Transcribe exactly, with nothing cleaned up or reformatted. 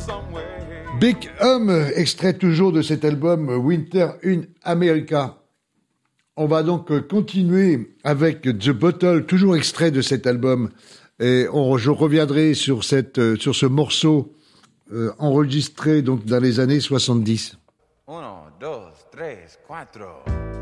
Big Hum, extrait toujours de cet album Winter in America. On va donc continuer avec The Bottle, toujours extrait de cet album. Et on, je reviendrai sur, cette, sur ce morceau euh, enregistré donc dans les années soixante-dix. Uno, dos, tres, cuatro.